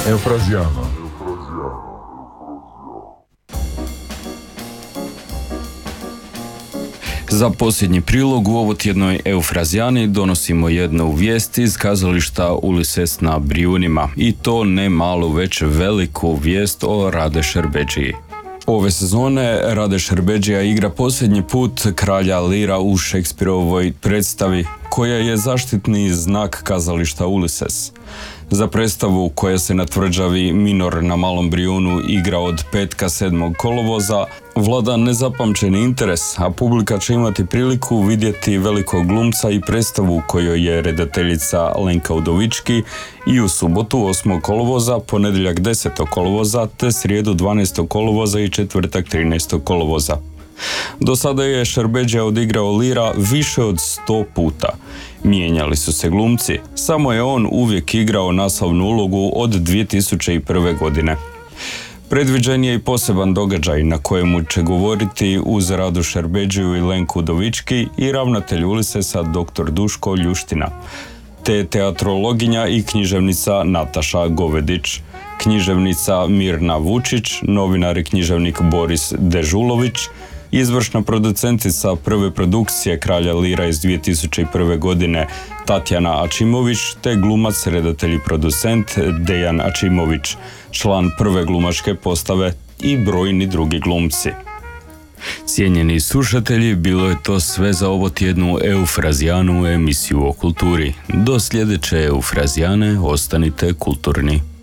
Eufrazijana. Za posljednji prilog u ovotjednoj Eufrazijani donosimo jednu vijest iz kazališta Ulises na Brijunima, i to ne malu, već veliku vijest o Rade Šerbedžiji. Ove sezone Rade Šerbedžija igra posljednji put kralja Lira u Šekspirovoj predstavi, koja je zaštitni znak kazališta Ulises. Za predstavu koja se na tvrđavi Minor na Malom Brijunu igra od petka 7. kolovoza, vlada nezapamćeni interes, a publika će imati priliku vidjeti velikog glumca i predstavu kojoj je redateljica Lenka Udovički i u subotu 8. kolovoza, ponedjeljak 10. kolovoza te srijedu 12. kolovoza i četvrtak 13. kolovoza. Do sada je Šerbedžija odigrao Lira više od 100 puta. Mijenjali su se glumci, samo je on uvijek igrao naslovnu ulogu od 2001. godine. Predviđen je i poseban događaj na kojemu će govoriti uz Radu Šerbedžiju i Lenku Udovički i ravnatelj Ulisesa dr. Duško Ljuština, te teatrologinja i književnica Nataša Govedić, književnica Mirna Vučić, novinar i književnik Boris Dežulović, izvršna producentica prve produkcije Kralja Lira iz 2001. godine Tatjana Ačimović, te glumac, redatelj i producent Dejan Ačimović, član prve glumačke postave i brojni drugi glumci. Cijenjeni slušatelji, bilo je to sve za ovotjednu Eufrazijanu, emisiju o kulturi. Do sljedeće Eufrazijane ostanite kulturni.